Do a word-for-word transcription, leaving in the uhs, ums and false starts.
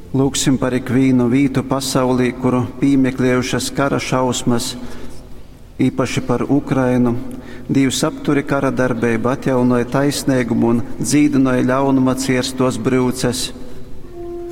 Lūksim par ikvienu vītu pasaulī, kuru pīmeklējušas kara šausmas, īpaši par Ukrainu. Dievs apturi kara darbību, atjaunoja taisnīgumu un dzīdināja ļaunuma cierstos brūces.